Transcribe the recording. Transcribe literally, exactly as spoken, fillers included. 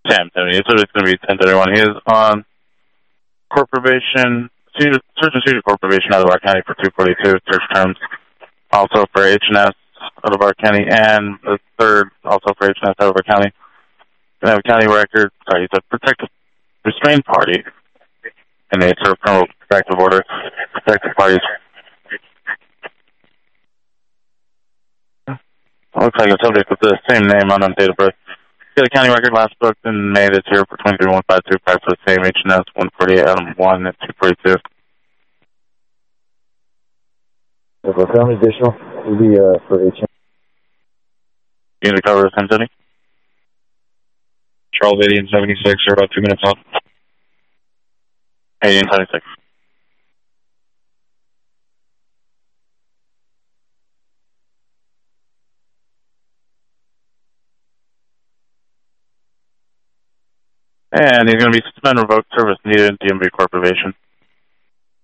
Sam Tony. So it's going to be ten thirty-one. He is on court probation, search and seizure court probation out of our county for two forty-two search terms. Also for H and S out of our county, and the third also for H and S out of our county. We have a county record. Sorry, he's a protective restrained party, and they serve criminal protective order. Protective parties. Looks like a subject with the same name on date of birth. Got a county record last booked in May this year for twenty-three one five two, price for the same H and S one forty-eight Adam one at two forty-two. If a family additional will be uh, for H and S. You need to cover Sam Tony? Charles eighty and seventy-six are about two minutes off. eighty and seventy-six. And he's going to be suspended, revoked service needed, D M V court probation.